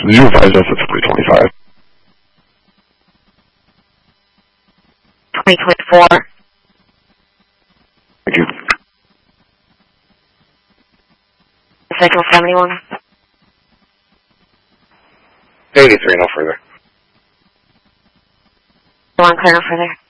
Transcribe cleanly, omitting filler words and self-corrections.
You advised us it's 2025. 2024. Thank you. Cycle 71. 83, no further. Go on, clear no further.